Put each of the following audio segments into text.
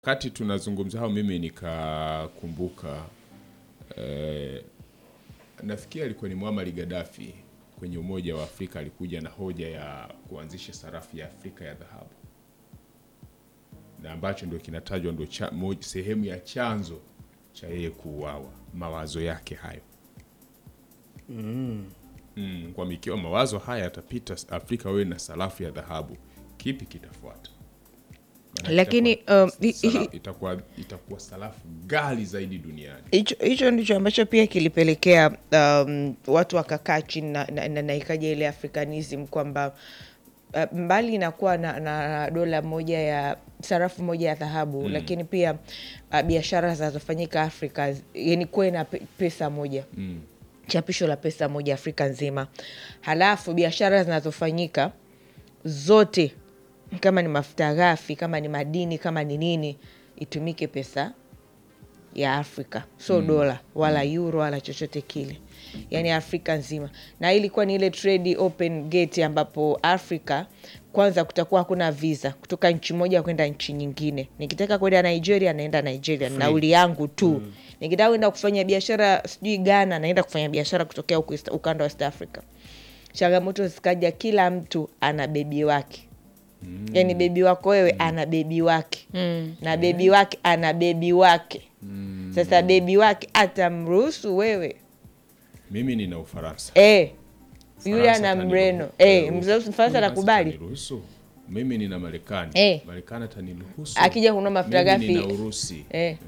Kati tunazungumza hao mimi nikakumbuka nafikiri alikuwa ni Muammar Gaddafi kwenye Umoja wa Afrika alikuja na hoja ya kuanzisha sarafu ya Afrika ya dhahabu. Na ambacho ndio kinatajwa ndio sehemu ya chanzo cha yeye kuuawa, mawazo yake hayo. Kwa mikiwa mawazo haya yatapita Afrika wewe na sarafu ya dhahabu, kipi kitafuata? Lakini itakuwa sarafu ghali zaidi duniani. Hicho ndicho ambacho pia kilipelekea watu wakakaa chini na ikaja ile Africanism kwamba mbali inakuwa na dola moja ya sarafu moja ya dhahabu, lakini pia biashara zinazofanyika Afrika yani kuwe na pesa moja. Chapisho la pesa moja Afrika nzima. Halafu biashara zinazofanyika zote, kama ni mafuta ghafi, kama ni madini, kama ni nini, itumike pesa ya Afrika, so dola wala euro wala chochote kile, yani Afrika nzima. Na ilikuwa ni ile trade open gate ambapo Afrika kwanza kutakuwa hakuna visa kutoka nchi moja kwenda nchi nyingine. Nikitaka kwenda Nigeria naenda Nigeria, nauli yangu tu. Nikitaka kwenda kufanya biashara sijui Ghana, naenda kufanya biashara kutokea ukanda wa West Africa. Changamoto zikaja, kila mtu ana bebi wake. Yani bebi wako wewe ana bebi wake. Na bebi wake ana bebi wake. Sasa bebi wake atamruhusu wewe. Mimi nina Ufaransa. Yule ana Mreno. Mfaransa anakubali. Mimi nina Marekani. Marekani ataniruhusu. Akija kuna mafuta ghafi. Mimi nina Urusi.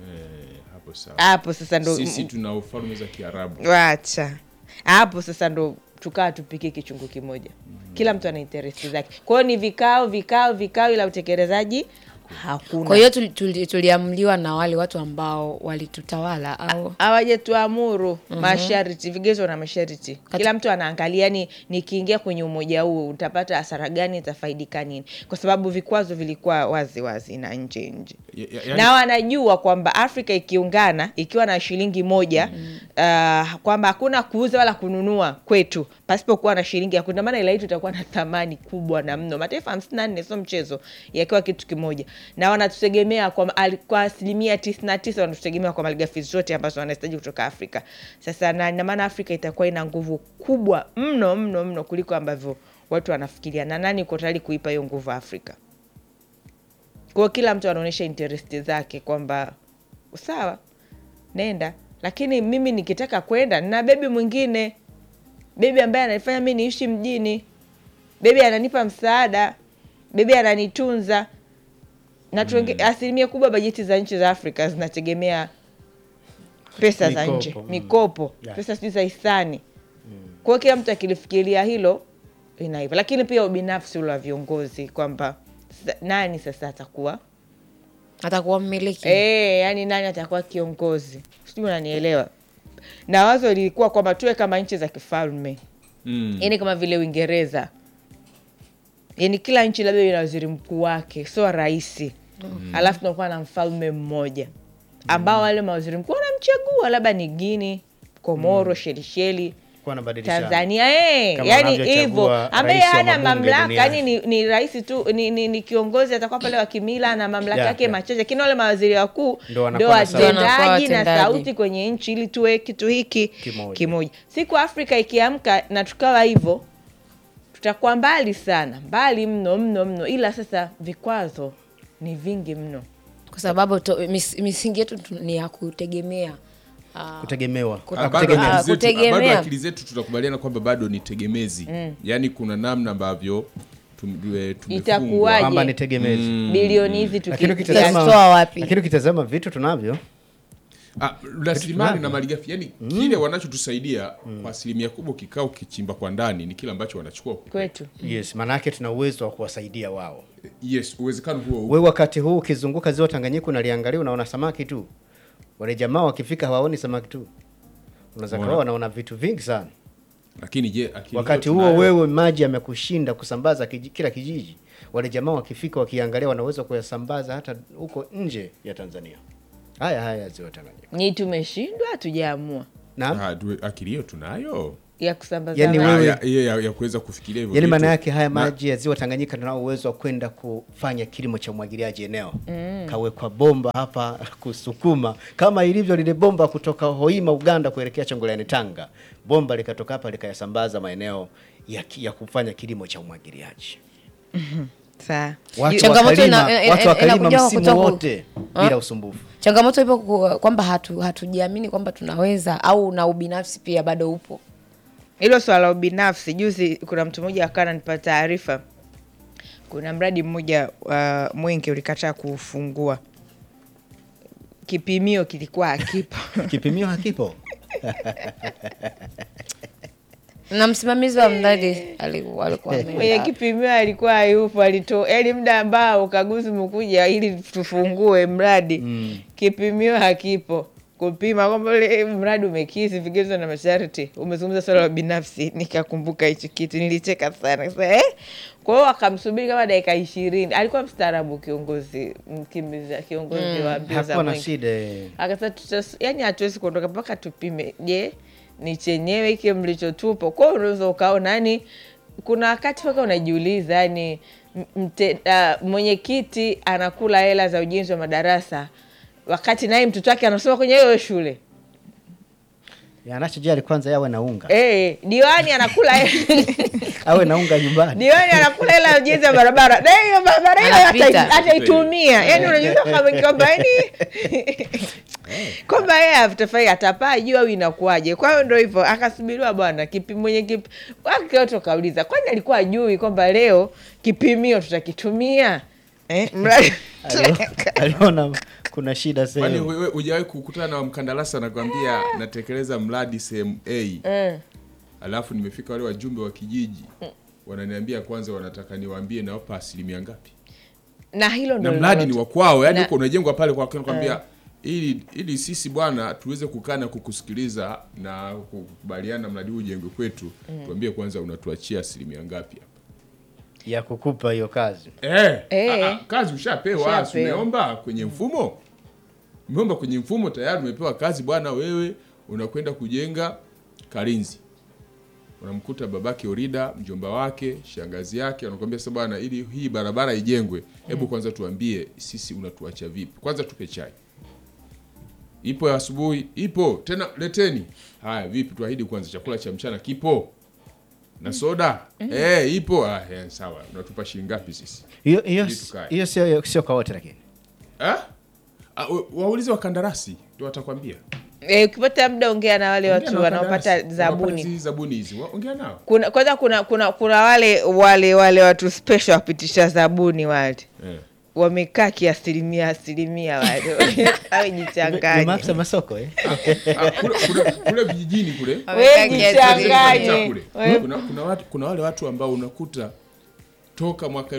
Hapo sawa. Hapo sasa ndo sisi tuna ufalme za Kiarabu. Acha. Hapo sasa ndo tukaa tupike kichungu kimoja. Kila mtu ana interest zake. Kwa hiyo ni vikao ila utekelezaji hakuna. Kwa hiyo tuliamliwa na wale watu ambao walitutawala au hawajetuamuru masharti, vigezo na masharti. Kila mtu anaangalia ni nikiingia kwenye umoja huu utapata hasara gani, itafaidika nini? Kwa sababu vikwazo vilikuwa wazi na nje. Na wanajua kwamba Afrika ikiungana ikiwa na shilingi moja kwamba hakuna kuuza wala kununua kwetu pasipokuwa na shilingi ya kwenda, maana ile yetu itakuwa na thamani kubwa na mno. Mataifa 54 sio mchezo, yakiwa kitu kimoja. Na wanatutegemea kwa asilimia 99 wanatutegemea kwa malighafi zote ambazo wanahitaji kutoka Afrika. Sasa na maana Afrika itakuwa ina nguvu kubwa mno kuliko ambavyo watu wanafikiria. Na nani uko tayari kuipa hiyo nguvu Afrika? Kwa kila mtu anaonyesha interest zake kwamba sawa, nenda. Lakini mimi nikitaka kwenda na bebi mwingine, bebi ambaye ananifanya mimi niishi mjini, bebi ananipa msaada, bebi ananitunza. Na asilimia kubwa bajeti za nchi za Afrika zinategemea pesa za nje, mikopo, pesa sisi za hisani. Kwa kila mtu akilifikiria hilo inaiva. Lakini pia ubinafsi ule wa viongozi kwamba nani sasa atakuwa mmiliki. Yani nani atakuwa kiongozi? Sijui unanielewa. Na wazo lilikuwa kwamba tuwe kama nchi za kifalme. Yani kama vile Uingereza. Yani kila nchi labda ina waziri mkuu wake, sio rais. Alafu tunakuwa na mfalme mmoja. Ambao wale mawaziri mkuu wanamchagua, labda ni Guinea, Komoro, Shelisheli, Tanzania, yani hivyo. Ambaye hana mamlaka, yani ni rais tu, ni kiongozi, atakuwa pale wa kimila na mamlaka yake machache. Kina wale mawaziri wakuu ndio watendaji na sauti kwenye nchi, ili tuwe kitu hiki kimoja. Siku Afrika ikiamka na tukawa hivyo, tutakuwa mbali sana, mbali mno. Ila sasa vikwazo ni vingi mno. Kwa sababu misingi yetu ni ya kutegemea. Kutegemea. Akili zetu tutakubaliana kwamba bado ni tegemezi. Yani kuna namna ambavyo tumefungwa kwamba ni tegemezi. Bilioni hizi tukitoa wapi? Lakini ukitazama vitu tunavyo rasilimali na malighafi, yani kile wanachotusaidia kwa asilimia kubwa kikao kichimba kwa ndani ni kile ambacho wanachukua kwetu. Yes, maana yake tuna uwezo wa kuwasaidia wao. Yes, uwezekano huo. Wewe wakati huu ukizunguka ziwa Tanganyika unaliangalia unaona samaki tu. Wale jamaa wakifika hawaoni samaki tu. Unaweza kuona wanaona vitu vingi sana. Lakini je, wakati huo wewe maji yamekushinda kusambaza kila kijiji. Wale jamaa wakifika wakiangalia wanaweza kuyasambaza hata huko nje ya Tanzania. Haya ziwa Tanganyika. Ni tumeshindwa, hatujaamua. Naam. Akili hiyo tunayo ya kusambaza Yani maji. wewe ya kuweza kufikiria hivyo. yaani vitu. maana yake haya Na- maji ya ziwa Tanganyika tunao uwezo wa kwenda kufanya kilimo cha umwagiliaji eneo. Kawekwa bomba hapa kusukuma kama ilivyo lile bomba kutoka Hoima Uganda kuelekea Chongoleani Tanga. Bomba likatoka hapa likayasambaza maeneo ya kufanya kilimo cha umwagiliaji. Sawa. Watu Changamoto wakalima, watu wakalima inakuja msimu kutoka- wote bila usumbufu. Changamoto ipo kwamba hatujiamini kwamba tunaweza, au na ubinafsi pia bado upo. Hilo swala la ubinafsi, juzi kuna mtu mmoja akawa ananipa taarifa, kuna mradi mmoja Mwenge ulikataa kufungua, kipimio kilikuwa hakipo. Kipimio hakipo. Na msimamizi wa mradi alikuwa Mwenye kipimio alikuwa hayupo, yaani muda ambao ukaguzi umekuja ili tufungue mradi, kipimio hakipo kupima kwamba ule mradi umekidhi vigezo na masharti. Umezungumza swala la binafsi, nikakumbuka hicho kitu, nilicheka sana. Sasa kwa hiyo akamsubiri kama dakika 20. Alikuwa mstaarabu kiongozi wa mbio za Hakuwa na Mwenge. shida. Akasema yani hatuwezi kuondoka mpaka tupime, je ni chenyewe hiki mlichotupo. Kwa hiyo unaweza ukaona, yani kuna wakati mpaka unajiuliza, yani mwenyekiti anakula hela za ujenzi wa madarasa wakati naye mtoto wake anasoma kwenye hiyo shule. Anachojali kwanza yawe na unga. Diwani anakula Awe na unga nyumbani. diwani anakula hela ya ujenzi wa barabara. Na hiyo barabara hiyo ataitumia. Yaani unajiuliza kwamba yani kwamba yeye atafai atapaa juu au inakuaje. Kwa hiyo ndio hivyo, akasubiriwa bwana mwenye wake wote kauliza, kwani alikuwa ajui kwamba leo kipimio tutakitumia? Mradi Aliona kuna shida Kwani sehemu. wewe hujawahi kukutana na mkandarasi anakuambia natekeleza mradi sehemu A. Alafu nimefika wale wajumbe wa kijiji wananiambia kwanza wanataka niwaambie nawapa asilimia ngapi. na hilo Na ndio mradi ni wa kwao, yani Na- uko unajengwa pale kwa kwambia ili sisi bwana tuweze kukaa na kukusikiliza na kukubaliana mradi huu ujengwe kwetu, tuambie kwanza unatuachia asilimia ngapi hapa. Ya kukupa hiyo kazi. Kazi ushapewa, umeomba kwenye mfumo. Umeomba kwenye mfumo tayari umepewa kazi bwana, wewe unakwenda kujenga Kalinzi. Unamkuta babake Orida, mjomba wake, shangazi yake, wanakuambia sasa bwana, ili hii barabara ijengwe, hebu kwanza tuambie sisi unatuacha vipi? Kwanza tupe chai. Ipo ya asubuhi, ipo. Tena leteni. Haya, vipi tuahidi kwanza chakula cha mchana kipo? Na soda? Ipo. Sawa. Unatupa shilingi ngapi sisi? Hiyo sio kwa wote lakini. waulize wakandarasi ndio watakwambia. Ukipata muda ongea na wale watu wanaopata zabuni. Hizi zabuni hizi ongea nao. Kuna wale watu special wapitisha zabuni wale. Wamekaa kiasilimia wale. Hawe jichanganye. Maafisa masoko Kule vijijini kule. Wewe jichanganye. Kuna wale watu ambao unakuta toka mwaka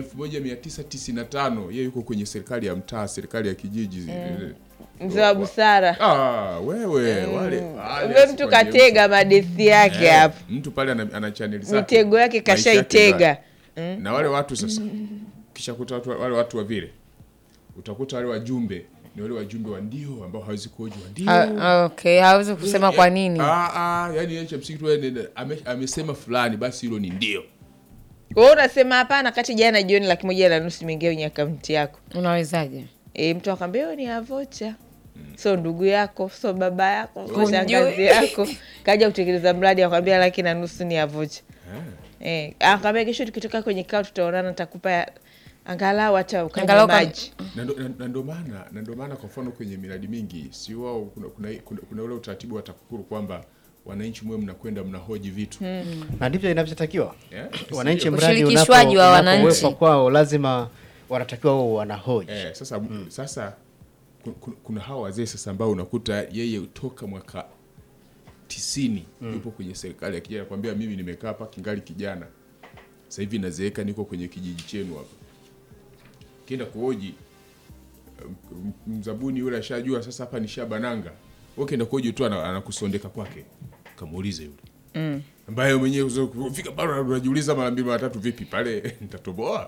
1995 yeye yuko kwenye serikali ya mtaa, serikali ya kijiji. Mzee wa busara. Wewe wale mtu katega madesi yake hapo. Mtu pale ana channel zake. Mitego yake kashaitega. Na wale watu sasa kisha kuta wale watu wa vile utakuta wale wajumbe ni wale wajumbe wa ndio ambao hawezi kuhoji ndio. Okay, hawezi kusema kwa nini. Yani yeye msingi tu amesema fulani basi hilo ni ndio. Wewe unasema hapana kati jana jioni 1,500 imeingia kwenye akaunti yako. Unawezaje? Mtu akwambia ni avocha. So ndugu yako, so baba yako, so shangazi yako kaja kutekeleza mradi akwambia 1,500 ni avocha. Akwambia kesho tukitoka kwenye kikao tutaonana nitakupa angalau hata ukanywa maji. Na ndio maana kwa mfano kwenye miradi mingi si wao kuna ule utaratibu wa TAKUKURU kwamba wananchi mwe mnakwenda mnahoji vitu. Na ndivyo inavyotakiwa. Wananchi mradi unapowekwa kwao lazima wanatakiwa wao wanahoji. Sasa kuna hao wazee sasa ambao unakuta yeye toka mwaka 90 yupo kwenye serikali ya kijana anakuambia mimi nimekaa hapa kingali kijana. Sasa hivi nazeeka niko kwenye kijiji chenu hapa. Kienda kuhoji mzabuni yule ashajua sasa hapa ni shabananga. Wewe kienda kuhoji tu anakusondeka kwake. Kamuulize yule. Ambaye mwenyewe ufika pale unajiuliza mara 2 mara 3 vipi pale nitatoboa.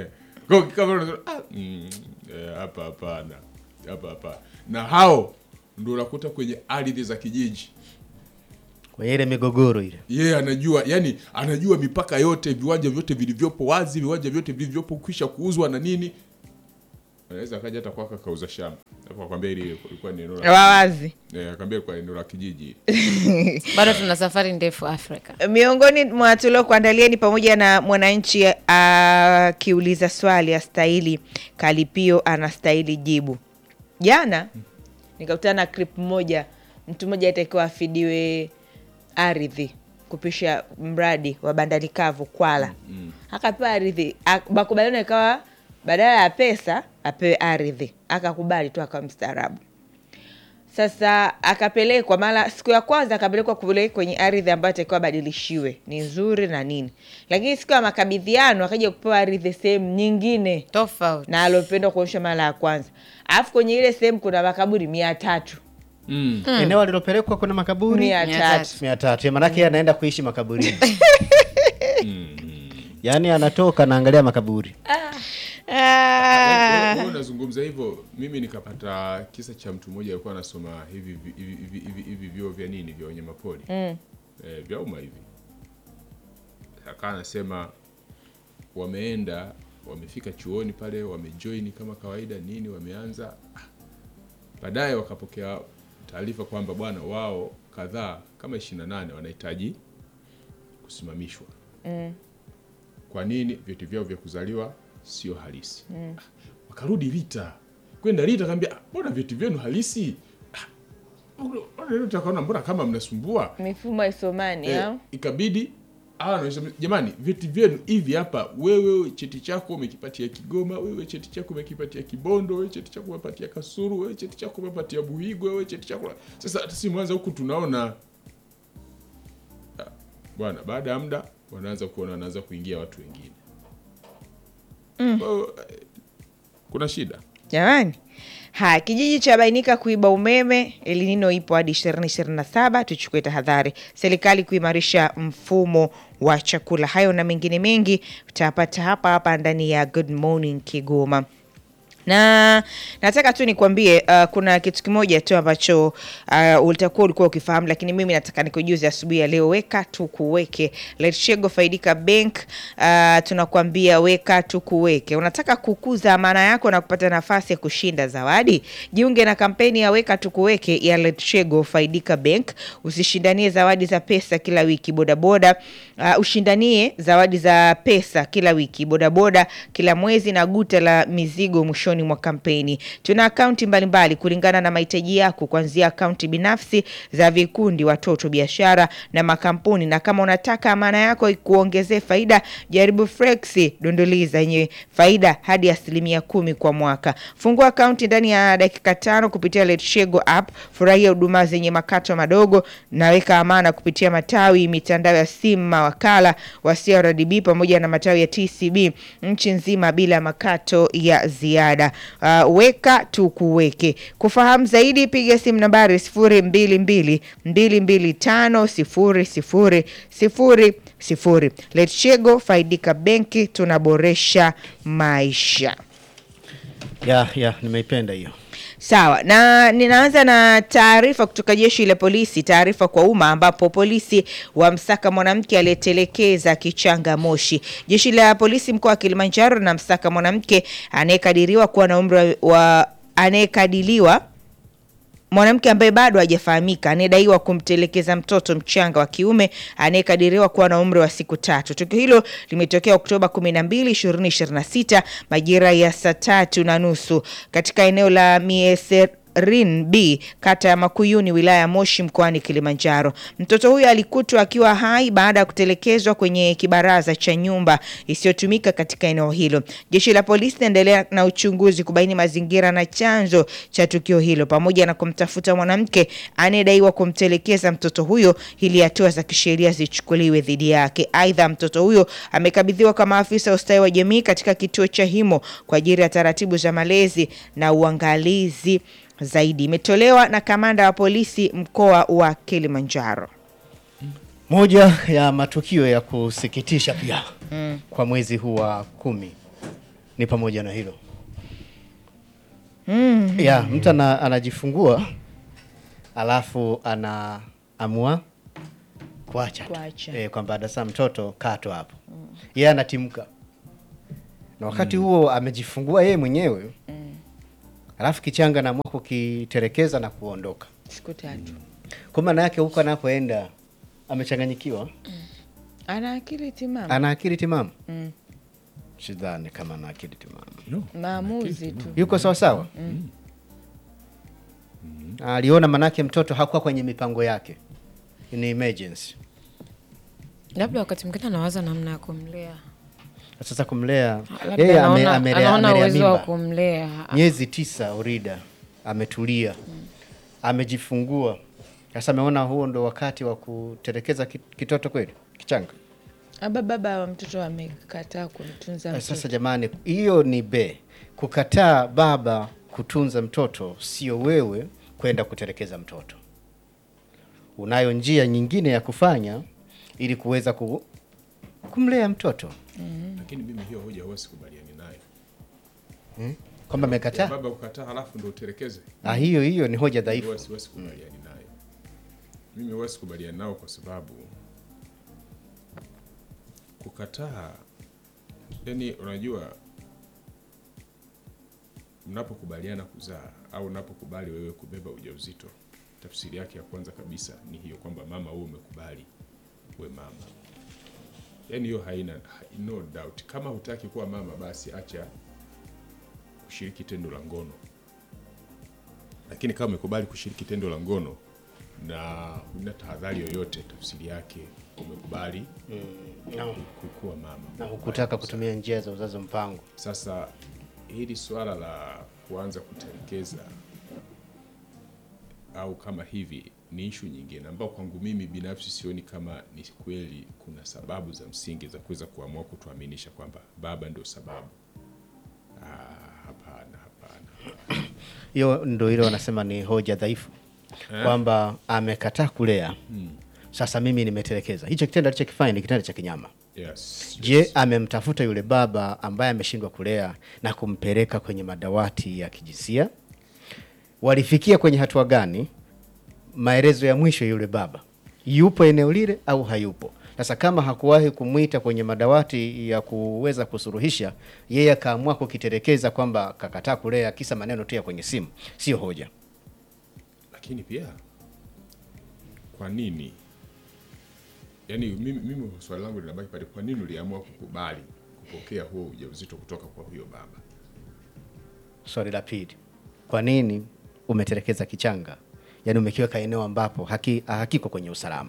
Kwa kama hapa hapana. Na hao ndio unakuta kwenye ardhi za kijiji. Kwa ile migogoro ile. Yeye anajua, yani anajua mipaka yote, viwanja vyote vilivyopo wazi, viwanja vyote vilivyopo kwisha kuuzwa na nini. Anaweza akaja hata kwaka kauza shamba. Hapo akwambia ile ilikuwa ni eneo la wazi. akwambia kwa eneo la kijiji. Bado tuna safari ndefu Afrika. Miongoni mwa tulio kuandalia ni pamoja na Mwananchi akiuliza swali astahili kalipio anastahili jibu. Jana nikakutana na clip moja, mtu mmoja atakiwa afidiwe ardhi kupisha mradi wa bandari kavu Kwala. Akapewa ardhi, makubaliano ikawa badala ya pesa apewe ardhi. Akakubali tu, akawa mstaarabu. Sasa akapelekwa mara siku ya kwanza akapelekwa kwenye ardhi ambayo atakiwa badilishiwe, ni nzuri na nini. Lakini siku ya makabidhiano akaja kupewa ardhi sehemu nyingine Tofauti na alopenda kuonyesha mara ya kwanza. Alafu kwenye ile sehemu kuna makaburi 300. Eneo alilopelekwa kuna makaburi 300. Maana yake anaenda kuishi makaburini. Yaani anatoka naangalia makaburi. Wewe unazungumza hivyo, mimi nikapata kisa cha mtu mmoja alikuwa anasoma hivi vyoo vya nini vya wanyamapori. Vya umma hivi. Akawa anasema wamefika chuoni pale, wamejoin kama kawaida nini, wameanza. Baadaye wakapokea taarifa kwamba bwana wao kadhaa kama 28 wanahitaji kusimamishwa. Kwa nini? Vyeti vyao vya kuzaliwa sio halisi. Wakarudi Rita. Kwenda Rita akamwambia, "Mbona vyeti vyenu halisi? Mbona kama mnasumbua? Mifumo haisomani au?" Ikabidi jamani, vyeti vyenu hivi hapa, wewe cheti chako umekipatia Kigoma, wewe cheti chako umekipatia Kibondo, wewe cheti chako umepatia Kasuru, wewe cheti chako umepatia Buhigwe, wewe cheti chako. Sasa hata si mwanza huku tunaona bwana, baada ya muda wanaanza kuingia watu wengine. Kuna shida. Jamani. Kijiji cha bainika kuiba umeme, El Nino ipo hadi 2027, tuchukue tahadhari. Serikali kuimarisha mfumo wa chakula. Hayo na mengine mengi utapata hapa ndani ya Good Morning Kigoma. Na nataka tu nikwambie kuna kitu kimoja tu ambacho ulikuwa ukifahamu, lakini mimi nataka nikujuze asubuhi ya leo. Weka tukuweke. Letshego Faidika Bank tunakwambia weka tukuweke. Unataka kukuza amana yako na kupata nafasi ya kushinda zawadi? Jiunge na kampeni ya weka tukuweke ya Letshego Faidika Bank. Usishindanie zawadi za pesa kila wiki bodaboda, ushindanie zawadi za pesa kila wiki bodaboda kila mwezi na guta la mizigo mwishoni mwa kampeni. Tuna akaunti mbalimbali kulingana na mahitaji yako, kuanzia akaunti binafsi, za vikundi, watoto, biashara na makampuni. Na kama unataka amana yako ikuongezee faida, jaribu Flexi Dondoliza yenye faida hadi 10% kwa mwaka. Fungua akaunti ndani ya dakika 5 kupitia Letshego app. Furahia huduma zenye makato madogo na weka amana kupitia matawi mitandao ya simu, mawakala wa CRDB pamoja na matawi ya TCB nchi nzima bila makato ya ziada. Weka tukuweke. Kufahamu zaidi piga simu nambari 0222250000. Letshego Faidika Benki, tunaboresha maisha. Nimeipenda hiyo. Sawa, na ninaanza na taarifa kutoka jeshi la polisi, taarifa kwa umma, ambapo polisi wamsaka mwanamke aliyetelekeza kichanga Moshi. Jeshi la polisi mkoa wa Kilimanjaro na msaka mwanamke anayekadiriwa kuwa na umri mwanamke ambaye bado hajafahamika anayedaiwa kumtelekeza mtoto mchanga wa kiume anayekadiriwa kuwa na umri wa siku 3. Tukio hilo limetokea Oktoba 12, 2026 majira ya saa 3:30 katika eneo la Rin B kata ya Makuyuni wilaya ya Moshi mkoani Kilimanjaro. Mtoto huyo alikutwa akiwa hai baada ya kutelekezwa kwenye kibaraza cha nyumba isiyotumika katika eneo hilo. Jeshi la polisi linaendelea na uchunguzi kubaini mazingira na chanzo cha tukio hilo pamoja na kumtafuta mwanamke anayedaiwa kumtelekeza mtoto huyo ili hatua za kisheria zichukuliwe dhidi yake. Aidha, mtoto huyo amekabidhiwa kama afisa wa ustawi wa jamii katika kituo cha Himo kwa ajili ya taratibu za malezi na uangalizi zaidi. Imetolewa na kamanda wa polisi mkoa wa Kilimanjaro. Moja ya matukio ya kusikitisha pia kwa mwezi huu wa 10 ni pamoja na hilo. Mtu anajifungua alafu anaamua kuacha kwamba dasa mtoto kato hapo. Yeye anatimka na wakati huo amejifungua yeye mwenyewe, alafu kichanga anaamua kukiterekeza na kuondoka siku 3. Kwa maana yake huko anapoenda amechanganyikiwa. Ana akili timamu. Ana akili timamu. Sidhani kama ana akili timamu. No. Maamuzi tu. Yuko sawa sawa. Aliona manake mtoto hakuwa kwenye mipango yake. Ni emergency. Labda wakati mwingine anawaza namna ya kumlea. Sasa kumlea yeye anaona uwezo wa kumlea. Miezi 9 Orida ametulia. Amejifungua. Sasa ameona huo ndo wakati wa kutelekeza kitoto kweli, kichanga. Baba wa mtoto amekataa kumtunza mtoto. Sasa jamani, hiyo ni kukataa baba kutunza mtoto, sio wewe kwenda kutelekeza mtoto. Unayo njia nyingine ya kufanya ili kuweza kumlea mtoto. Lakini mimi hiyo hoja huwezi kubaliani nayo. Kwamba amekataa? Baba ukataa halafu ndio utelekeze. Hiyo ni hoja dhaifu. Huwezi kubaliani nayo. Mimi huwezi kubaliani nao kwa sababu kukataa, yani unajua mnapokubaliana kuzaa au unapokubali wewe kubeba ujauzito, tafsiri yake ya kwanza kabisa ni hiyo kwamba mama wewe umekubali we mama. Yani hiyo haina no doubt. Kama hutaki kuwa mama basi acha kushiriki tendo la ngono. Lakini kama umekubali kushiriki tendo la ngono na una tahadhari yoyote, tafsiri yake umekubali kuwa mama na hukutaka kutumia njia za uzazi mpango. Sasa hili swala la kuanza kutelekeza au kama hivi ni issue nyingine ambayo kwangu mimi binafsi sioni kama ni kweli kuna sababu za msingi za kuweza kuamua kutuaminisha kwamba baba ndio sababu. Hapana. Hiyo ndio ile wanasema ni hoja dhaifu. Kwamba amekataa kulea. Sasa mimi nimetelekeza. Hicho kitendo alichokifanya ni kitendo cha kinyama. Yes. Je, amemtafuta yule baba ambaye ameshindwa kulea na kumpeleka kwenye madawati ya kijinsia? Walifikia kwenye hatua gani? Maelezo ya mwisho yule baba, yupo eneo lile au hayupo? Sasa kama hakuwahi kumuita kwenye madawati ya kuweza kusuruhisha, yeye akaamua kukitelekeza kwamba kakataa kulea kisa maneno tu ya kwenye simu, sio hoja. Lakini pia kwa nini? Yaani mimi swali langu linabaki pale, kwa nini uliamua kukubali kupokea huo ujauzito kutoka kwa huyo baba? Swali la pili, kwa nini umetelekeza kichanga? Yaani umekiweka eneo ambapo hakiko kwenye usalama.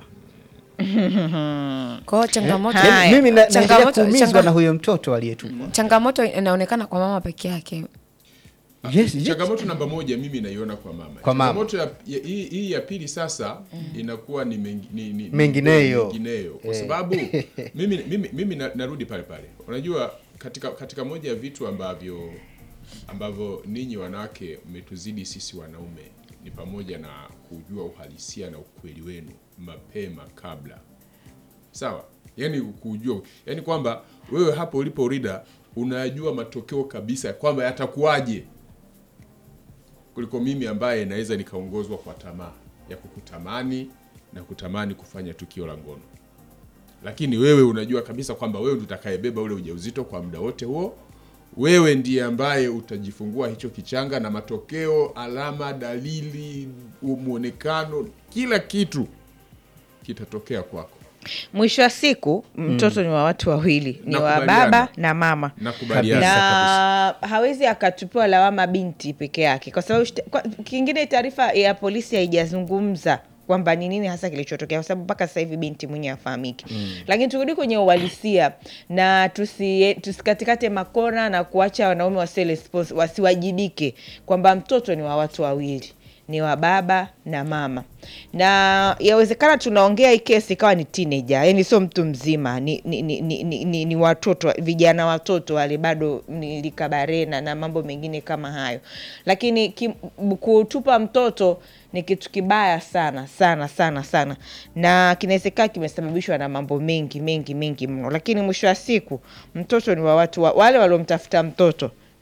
Kwa changamoto mimi naendelea kuumizwa na huyo mtoto aliyetupwa. Changamoto inaonekana kwa mama peke yake. Yes. Changamoto namba moja mimi naiona kwa mama. Changamoto hii ya pili sasa inakuwa ni mengineyo. Kwa sababu mimi narudi pale. Unajua katika moja ya vitu ambavyo ninyi wanawake mmetuzidi sisi wanaume ni pamoja na kujua uhalisia na ukweli wenu mapema kabla. Sawa? Yaani kujua, yaani kwamba wewe hapo ulipo Rida unajua matokeo kabisa kwamba yatakuwaje, kuliko mimi ambaye naweza nikaongozwa kwa tamaa ya kukutamani na kutamani kufanya tukio la ngono. Lakini wewe unajua kabisa kwamba wewe ndiye utakayebeba ule ujauzito kwa muda wote huo. Wewe ndiye ambaye utajifungua hicho kichanga na matokeo, alama, dalili, muonekano, kila kitu kitatokea kwako. Mwisho wa siku mtoto ni wa watu wawili, ni wa baba na mama. Na hawezi akatupiwa lawama binti peke yake, kwa sababu kingine taarifa ya polisi haijazungumza kwamba ni nini hasa kilichotokea, kwa sababu mpaka sasa hivi binti mwenyewe hafahamiki. Lakini turudi kwenye uhalisia na tusikatikate makona na kuacha wanaume wasiwajibike kwamba mtoto ni wa watu wawili, ni wa baba na mama. Na yawezekana tunaongea hii kesi ikawa ni teenager, yani sio mtu mzima, ni watoto, vijana watoto wale bado ni likabarena na mambo mengine kama hayo. Lakini kutupa mtoto ni kitu kibaya sana sana sana sana, na kinawezekana kimesababishwa na mambo mengi mno. Lakini mwisho wa siku mtoto ni wa watu wale waliomtafuta mtoto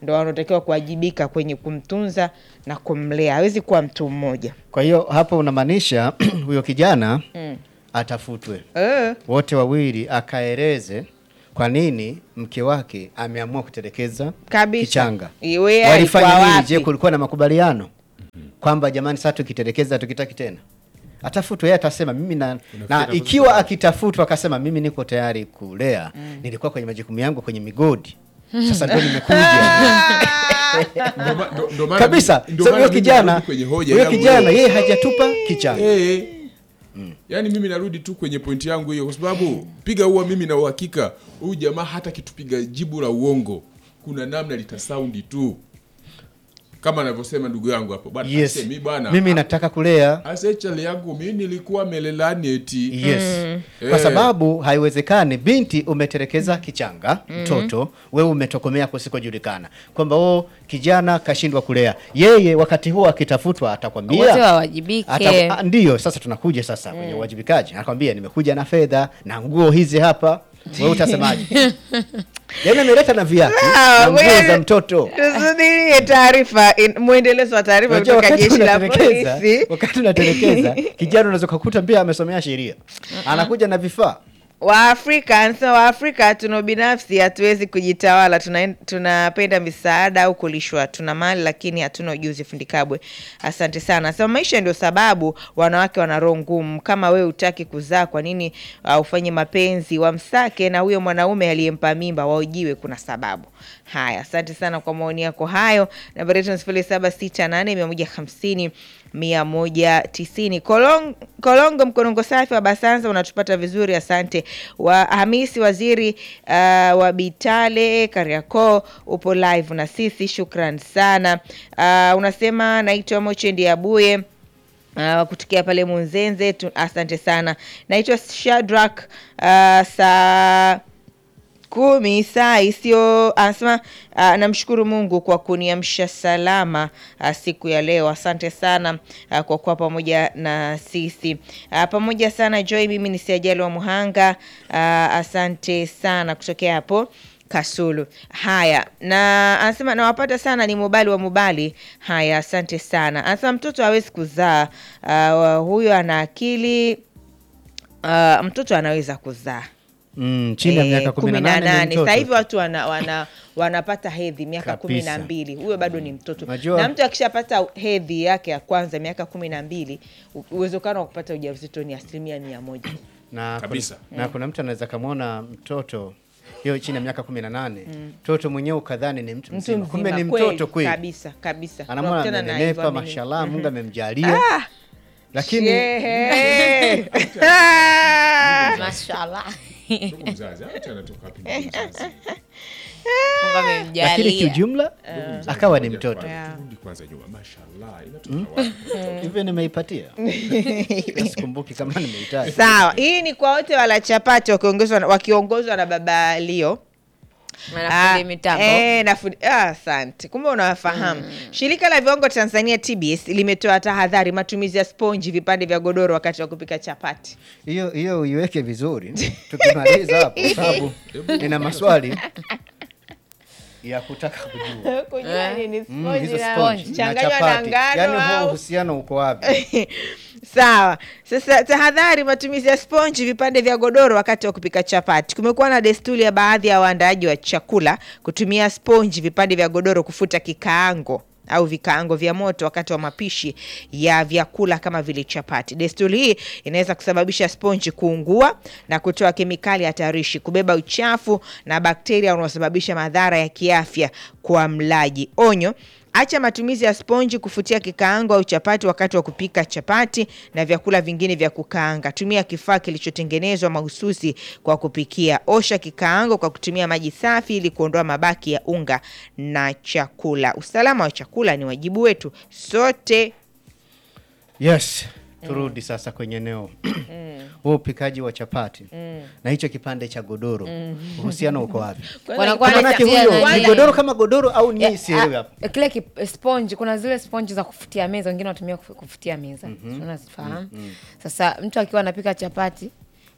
ndo wanotakiwa kuwajibika kwenye kumtunza na kumlea. Hawezi kuwa mtu mmoja. Kwa hiyo hapo unamaanisha huyo kijana atafutwe. Wote wawili akaeleze kwa nini mke wake ameamua kutelekeza kichanga. Walifanya nini? Je, kulikuwa na makubaliano kwamba jamani sasa tukitelekeza tukitaki tena? Atafutwe. Yeye atasema mimi na ikiwa akitafutwa akasema mimi niko tayari kulea, nilikuwa kwenye majukumu yangu kwenye migodi, sasa ndio nimekuja. Kabisa. Huyo kijana yeye hajatupa kichanga. Yaani mimi narudi tu kwenye pointi yangu hiyo, kwa sababu piga huwa mimi na uhakika huyu jamaa hata kitupiga jibu la uongo kuna namna litasaundi tu. Kama anavyosema ndugu yangu hapo bwana, yes. Mimi nataka kulea. Asechale yangu mimi nilikuwa melelani eti. Yes. Kwa sababu haiwezekani binti umetelekeza kichanga, mtoto, wewe umetokomea kusikojulikana. Kwamba kijana kashindwa kulea. Yeye wakati huo akitafutwa atakwambia wote wawajibike. Ndio, sasa tunakuja sasa kwenye uwajibikaji. Anakwambia nimekuja na fedha na nguo hizi hapa. Wewe utasemaje? Yaani ameleta na viatu na nguo za mtoto. Tusubiri taarifa, muendelezo wa taarifa kutoka jeshi la polisi. Wakati unatelekeza, kijana unaweza kukuta pia amesomea sheria. Anakuja na vifaa. Waafrika tuna binafsi, hatuwezi kujitawala, tunapenda misaada au kulishwa. Tuna mali lakini hatuna ujuzi. Fundikabwe, asante sana. Sasa maisha ndio sababu wanawake wana roho ngumu. Kama wewe hutaki kuzaa, kwa nini ufanye mapenzi? Wamsake na huyo mwanaume aliyempa mimba, waojiwe, kuna sababu. Haya, asante sana kwa maoni yako hayo. Namba yetu ni 0768 150 Kolongo Mkonongo safi wa Basanza, unatupata vizuri, asante. Hamisi Waziri wa Bitale Kariakoo, upo live na sisi, shukran sana. Unasema naitwa Mochendi Abuye kutukia pale Munzenze, asante sana. Naitwa Shadrack saa 10 saa isio, anasema namshukuru Mungu kwa kuniamsha salama siku ya leo. Asante sana kwa kuwa pamoja na sisi. Pamoja sana Joy, mimi ni Siajali wa Muhanga. Asante sana kutokea hapo Kasulu. Haya, na anasema nawapata sana, ni Mubali wa Mubali. Haya, asante sana. Anasema mtoto hawezi kuzaa, huyo ana akili. Mtoto anaweza kuzaa chini ya miaka 18. Sasa hivi watu wanapata hedhi miaka 12. Huyo bado ni mtoto. Na mtu akishapata hedhi yake ya kwanza miaka 12, uwezekano wa kupata ujauzito ni 100%. Na kabisa. Na kuna mtu anaweza kumuona mtoto hiyo chini ya miaka 18, mtoto mwenyewe ukadhani ni mtu mzima, kumbe ni mtoto kweli. Kabisa. Anamwona nenepa, mashallah, Mungu amemjalia. Lakini mashallah. Mzazi hata anatoka wapi mzazi? Mungu amemjalia. Lakini kiujumla akawa ni mtoto. Turudi kwanza nyuma, mashallah, inatoka wapi? Hivi nimeipatia. Sikumbuki kama nimeitaja. Sawa, hii ni kwa wote wala chapati wakiongozwa na baba Leo. Asante. Kumbe unawafahamu. Shirika la viwango Tanzania TBS limetoa tahadhari matumizi ya sponji vipande vya godoro wakati wa kupika chapati. Hiyo uiweke vizuri. Tukimaliza hapo sababu nina maswali ya kutaka kujua. Kujua nini sponji na changanywa na ngano. Yaani huo uhusiano uko wapi? Sawa. Sasa tahadhari matumizi ya sponji vipande vya godoro wakati wa kupika chapati. Kumekuwa na desturi ya baadhi ya waandaaji wa chakula kutumia sponji vipande vya godoro kufuta kikaango au vikaango vya moto wakati wa mapishi ya vyakula kama vile chapati. Desturi hii inaweza kusababisha sponji kuungua na kutoa kemikali hatarishi, kubeba uchafu na bakteria wanaosababisha madhara ya kiafya kwa mlaji. Onyo: acha matumizi ya sponji kufutia kikaango au chapati wakati wa kupika chapati na vyakula vingine vya kukaanga. Tumia kifaa kilichotengenezwa mahususi kwa kupikia. Osha kikaango kwa kutumia maji safi ili kuondoa mabaki ya unga na chakula. Usalama wa chakula ni wajibu wetu sote. Yes. Turudi sasa kwenye eneo huo upikaji wa chapati na hicho kipande cha godoro, uhusiano uko wapi? Ni godoro kama godoro au ni sielewi hapo? Kile sponge, kuna zile sponge za kufutia meza, wengine wanatumia kufutia meza. Unazifahamu? Sasa mtu akiwa anapika chapati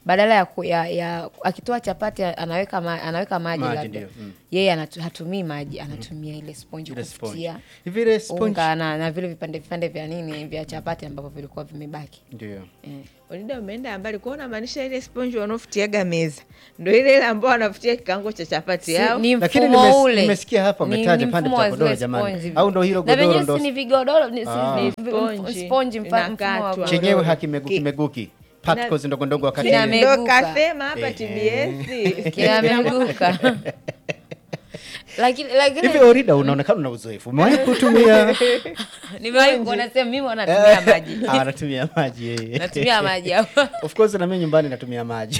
badala ya akitoa chapati anaweka maji labda. Yeye hatumii maji, anatumia ile sponge kufutia. Hivi ile sponge unga na vile vipande vya nini vya chapati ambavyo vilikuwa vimebaki. Ndio. Ulida umeenda mbali kuona maanisha ile sponge wanofutiaga meza. Ndio ile ambayo wanafutia kikango cha chapati yao. Lakini nimesikia hapa umetaja pande cha godoro jamani. Au ndio hilo godoro ndio. Ni vigodoro ni sponge mfano chenyewe hakimeguki. Particles ndogo wakati ndio kasema hapa TBS kiameguka. Lakini hivi Orida unaonekana una uzoefu. Umewahi kutumia? Nimewahi kuona sema mimi wanatumia maji. Anatumia maji yeye. Natumia maji hapo. Of course na mimi nyumbani natumia maji.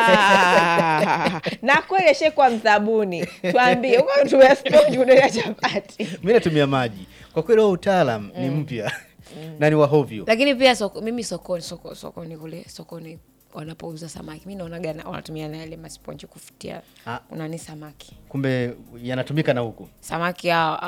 Na kweli kwa mzabuni. Tuambie uko unatumia sponge unaweka chapati. Mimi natumia maji. Kwa kweli utaalamu ni mpya. Na ni wa hovyo. Lakini pia mimi sokoni kule sokoni wanapouza samaki mimi naona wanatumia na ile sponge kufutia unani samaki. Kumbe yanatumika na huko. Samaki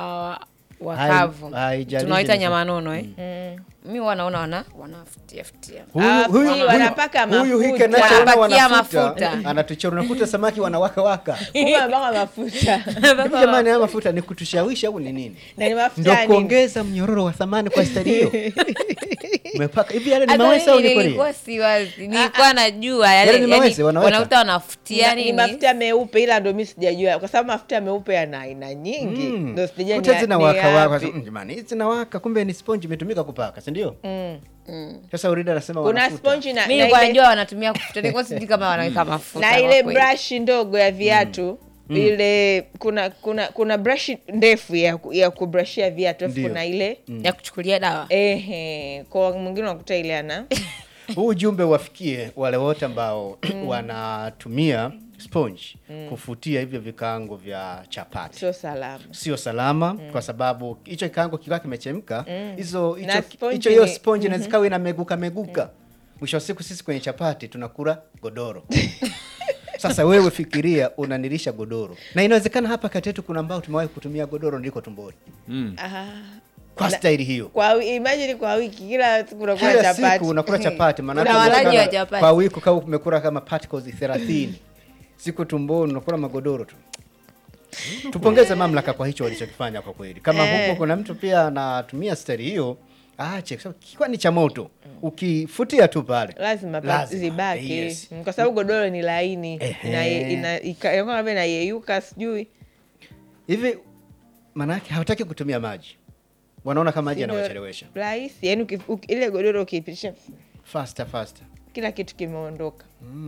wakavu. Tunaita nyama nono mimi wanaona wanafutia. Huyu wanapaka mafuta. Huyu hiki anachoona mafuta. Anatuchora unakuta samaki wanawaka. Huyu anapaka mafuta. Jamani haya mafuta ni kutushawisha au ni nini? Na ni mafuta ndio kuongeza mnyororo wa thamani kwa stadi hiyo. Umepaka hivi yale ni mawese au ni kweli? Nilikuwa siwazi. Nilikuwa najua yale wanauta wanafutia nini? Ni mafuta meupe ila ndio mimi sijajua kwa sababu mafuta meupe yana aina nyingi. Ndio sijajua ni. Kutazina waka jamani hizi na waka kumbe ni sponge imetumika kupaka, si ndio? Sasa Orida anasema wanafuta. Kuna sponge na mimi najua wanatumia kufuta. Nilikuwa sijui kama wanaweka mafuta. Na ile brush ndogo ya viatu ile kuna brush ndefu ya kubrushia viatu kuna ile ya kuchukulia dawa. Kwa mwingine unakuta ile ana huu ujumbe wafikie wale wote ambao wanatumia sponge kufutia hivyo vikaango vya chapati. Sio salama kwa sababu hicho kikaango kikiwa kimechemka hiyo sponge inazikawa inameguka. Mwisho wa siku sisi kwenye chapati tunakula godoro. Sasa wewe fikiria unanilisha godoro. Na inawezekana hapa kati yetu kuna ambao tumewahi kutumia godoro ndiko tumboni. Kwa staili hiyo. Imagine kwa wiki kila siku unakula chapati. Kila siku unakula chapati maana kwa wiki kama umekula kama particles 30. Siku tumboni unakula magodoro tu. Tupongeze mamlaka kwa hicho walichokifanya kwa kweli. Kama huko kuna mtu pia anatumia staili hiyo, aache kwa ni cha moto. Ukifutia tu pale lazima zibaki. Kwa sababu godoro ni laini na inayeyuka sijui. Hivi maana yake hawataki kutumia maji. Wanaona kama maji yanawachelewesha. Rahisi, yani ile godoro ukiipitisha faster kila kitu kimeondoka.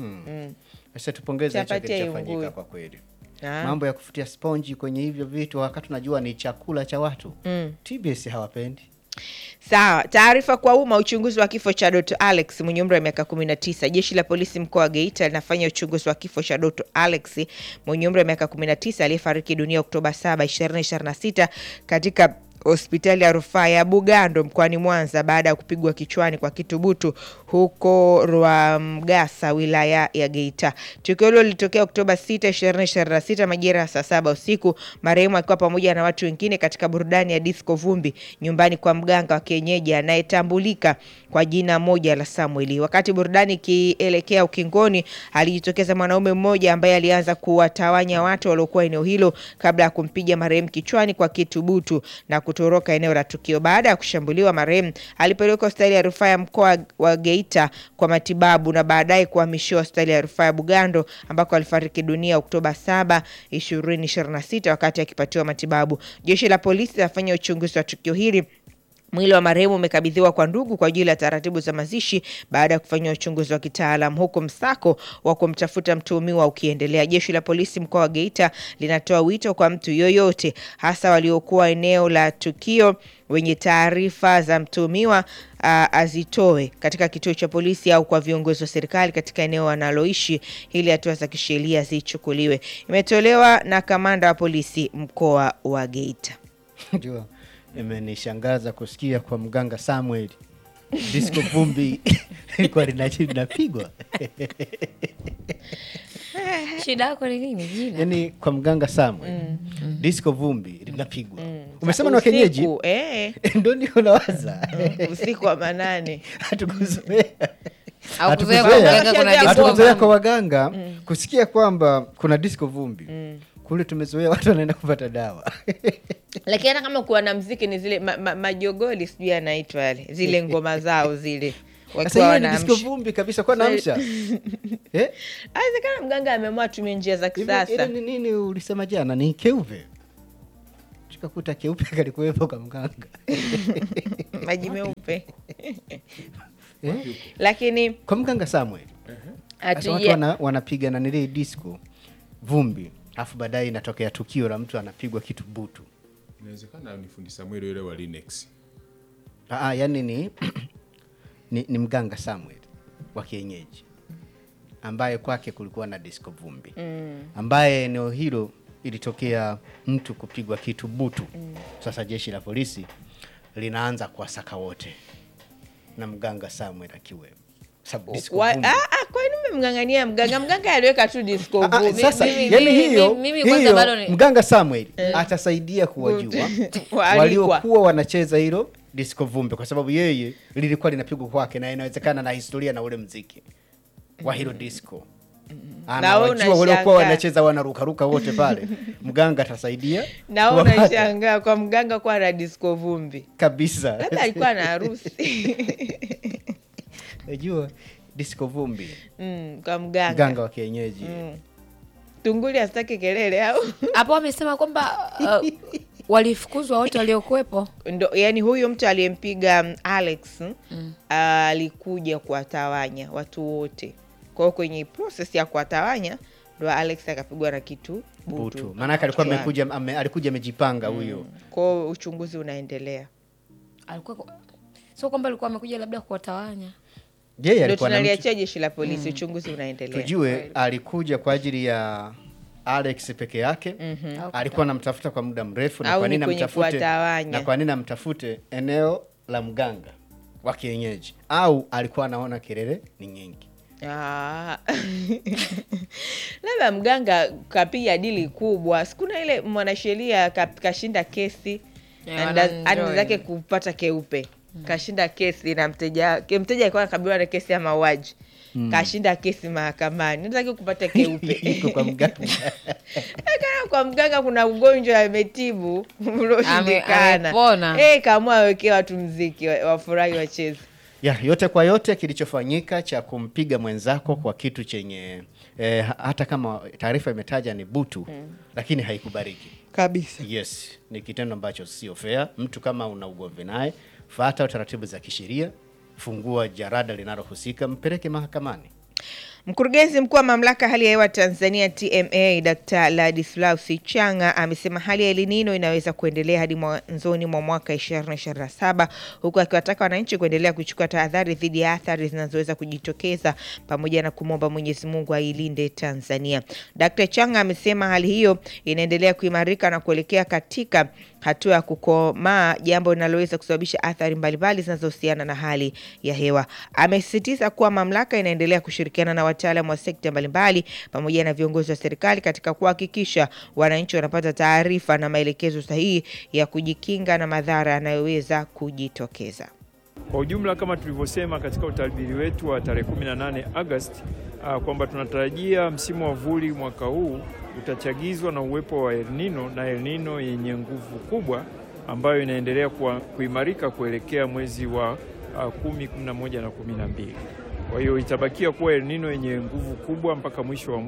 Sasa tupongeze hicho kilichofanyika kwa kweli. Mambo ya kufutia sponge kwenye hivyo vitu wakati tunajua ni chakula cha watu. TBS hawapendi. Sawa, taarifa kwa umma. Uchunguzi wa kifo cha Dr. Alex mwenye umri wa miaka 19. Jeshi la polisi mkoa wa Geita linafanya uchunguzi wa kifo cha Dr. Alex mwenye umri wa miaka 19 aliyefariki dunia Oktoba 7, 2026 katika hospitali ya rufaa ya Bugando mkoani Mwanza baada ya kupigwa kichwani kwa kitu butu huko Rwamgasa wilaya ya Geita. Tukio hilo lilitokea Oktoba 6, 2026 majira ya saa 7 usiku. Marehemu alikuwa pamoja na watu wengine katika burudani ya disco vumbi nyumbani kwa mganga wa kienyeji anayetambulika kwa jina moja la Samueli. Wakati burudani ikielekea ukingoni, alijitokeza mwanaume mmoja ambaye alianza kuwatawanya watu waliokuwa eneo hilo kabla ya kumpiga marehemu kichwani kwa kitu butu na kutoroka eneo la tukio. Baada ya kushambuliwa, marehemu alipelekwa hospitali ya rufaa ya mkoa wa Geita kwa matibabu na baadaye kuhamishiwa hospitali ya rufaa ya Bugando ambako alifariki dunia Oktoba 7, 2026 wakati akipatiwa matibabu. Jeshi la polisi linafanya uchunguzi wa tukio hili. Mwili wa marehemu umekabidhiwa kwa ndugu kwa ajili ya taratibu za mazishi baada ya kufanywa uchunguzi wa kitaalamu, huko msako wa kumtafuta mtuhumiwa ukiendelea. Jeshi la polisi mkoa wa Geita linatoa wito kwa mtu yoyote, hasa waliokuwa eneo la tukio, wenye taarifa za mtuhumiwa azitoe katika kituo cha polisi au kwa viongozi wa serikali katika eneo wanaloishi ili hatua za kisheria zichukuliwe. Imetolewa na kamanda wa polisi mkoa wa Geita. Ndio. Imenishangaza kusikia kwa mganga Samuel disco vumbi kwa linapigwa. Shida yako ni nini jina? Yaani kwa mganga Samuel disco vumbi linapigwa. Umesema ni wakenyeji? Ndio unawaza. Usiku wa manane. Hatukuzoea. Au kuzoea kwa mganga kuna disco. Hatuzoea kwa waganga kusikia kwamba kuna disco vumbi. Kule tumezoea watu wanaenda kupata dawa. Lakini hata kama kuwa na muziki ni zile majogoli sijui anaitwa yale. Zile ngoma zao zile. Wakiwa wanaamsha. Disco vumbi kabisa kwa naamsha. Aiwezekana mganga ameamua tumie njia za kisasa. Ile ni nini ulisema jana? Ni keupe. Tukakuta keupe kalikuwepo kwa mganga. Maji meupe. Lakini kwa mganga Samuel. Watu wanapiga na nile disco vumbi. Alafu baadaye inatokea tukio la mtu anapigwa kitu butu. Inawezekana ni fundi Samuel yule wa Linux. Yani ni mganga Samuel wa kienyeji ambaye kwake kulikuwa na disco vumbi. Ambaye eneo hilo ilitokea mtu kupigwa kitu butu. Sasa jeshi la polisi linaanza kuwasaka wote na mganga Samuel akiwepo. Kwa nini mmemngangania mganga aliweka tu disco vumbi? Sasa yani hiyo mganga Samuel atasaidia kuwajua waliokuwa wanacheza hilo disco vumbi, kwa sababu yeye lilikuwa linapigwa kwake na inawezekana na historia na ule muziki wa hilo disco. Anawajua waliokuwa wanacheza wanaruka wote pale. Mganga atasaidia. Na unashangaa kwa mganga kwa na disco vumbi kabisa. Labda alikuwa na harusi. Unajua disco vumbi. Kwa mganga wa kienyeji. Tunguli asitaki kelele au? Hapo wamesema kwamba walifukuzwa wote waliokuepo. Ndio, yani huyo mtu aliyempiga Alex alikuja kuwatawanya watu wote. Kwa hiyo kwenye process ya kuwatawanya ndo Alex akapigwa na kitu butu. Maana alikuwa alikuja amejipanga huyo. Kwa hiyo uchunguzi unaendelea. Sio kwamba alikuwa amekuja labda kuwatawanya. Yeye alikuwa tunaliachia jeshi la polisi, uchunguzi unaendelea. Tujue alikuja kwa ajili ya Alex peke yake. Alikuwa anamtafuta kwa muda mrefu, na kwa nini amtafute? Na kwa nini amtafute eneo la mganga wa kienyeji? Au alikuwa anaona kelele ni nyingi? Labda mganga kapiga dili kubwa. Sikuna ile mwanasheria kashinda kesi andi zake kupata keupe. Kashinda kesi na mteja alikuwa anakabiliwa na kesi ya mauaji. Kashinda kesi mahakamani. Nataka kupata keupe. Iko kwa mganga. Kwa mganga kuna ugonjwa ametibu uloshindikana. Kaamua awekee watu muziki wafurahi wacheze. Yote kwa yote kilichofanyika cha kumpiga mwenzako kwa kitu chenye hata kama taarifa imetaja ni butu, lakini haikubariki kabisa. Yes, ni kitendo ambacho sio fair. Mtu kama una ugomvi naye, fuata taratibu za kisheria, fungua jarada linalohusika, mpeleke mahakamani. Mkurugenzi mkuu wa mamlaka hali ya hewa Tanzania TMA Dr. Ladislaus Changa amesema hali ya El Nino inaweza kuendelea hadi mwanzoni mwa mwaka 2027, huku akiwataka wananchi kuendelea kuchukua tahadhari dhidi ya athari zinazoweza kujitokeza pamoja na kumwomba Mwenyezi Mungu ailinde Tanzania. Dr. Changa amesema hali hiyo inaendelea kuimarika na kuelekea katika hatua ya kukomaa, jambo linaloweza kusababisha athari mbalimbali zinazohusiana na hali ya hewa. Amesisitiza kuwa mamlaka inaendelea kushirikiana na wataalamu wa sekta mbalimbali pamoja na viongozi wa serikali katika kuhakikisha wananchi wanapata taarifa na maelekezo sahihi ya kujikinga na madhara yanayoweza kujitokeza. Kwa ujumla, kama tulivyosema katika utabiri wetu wa tarehe 18 Agosti kwamba tunatarajia msimu wa vuli mwaka huu utachagizwa na uwepo wa El Nino, na El Nino yenye nguvu kubwa ambayo inaendelea kuimarika kuelekea mwezi wa 10, 11 na 12. Kwa hiyo itabakia kuwa El Nino yenye nguvu kubwa mpaka